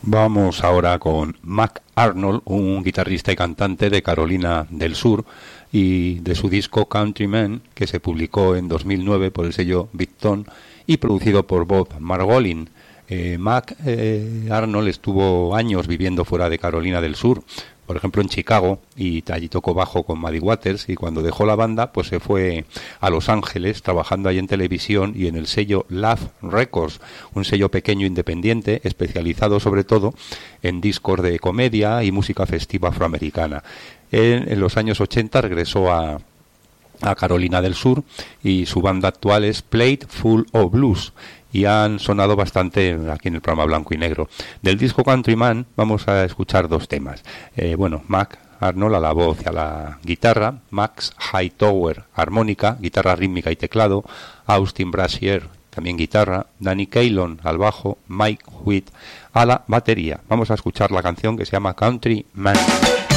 Vamos ahora con Mac Arnold, un guitarrista y cantante de Carolina del Sur, y de su disco Countryman, que se publicó en 2009 por el sello Big Tone y producido por Bob Margolin. Mac Arnold estuvo años viviendo fuera de Carolina del Sur, por ejemplo en Chicago, y allí tocó bajo con Muddy Waters, y cuando dejó la banda pues se fue a Los Ángeles, trabajando ahí en televisión y en el sello Laugh Records, un sello pequeño independiente especializado sobre todo en discos de comedia y música festiva afroamericana. En los años 80 regresó a Carolina del Sur y su banda actual es Plate Full of Blues, y han sonado bastante aquí en el programa Blanco y Negro. Del disco Countryman vamos a escuchar dos temas. Mac Arnold a la voz y a la guitarra, Max Hightower armónica, guitarra rítmica y teclado, Austin Brashear también guitarra, Danny Kaylon al bajo, Mike Witt a la batería. Vamos a escuchar la canción que se llama Countryman.